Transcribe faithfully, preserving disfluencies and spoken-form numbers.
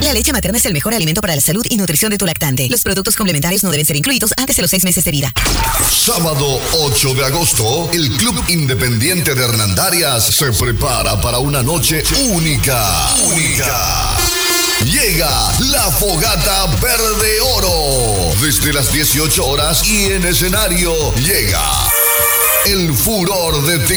La leche materna es el mejor alimento para la salud y nutrición de tu lactante. Los productos complementarios no deben ser incluidos antes de los seis meses de vida. Sábado ocho de agosto, el Club Independiente de Hernandarias se prepara para una noche única. Única. Llega la Fogata Verde Oro. Desde las dieciocho horas y en escenario llega el furor de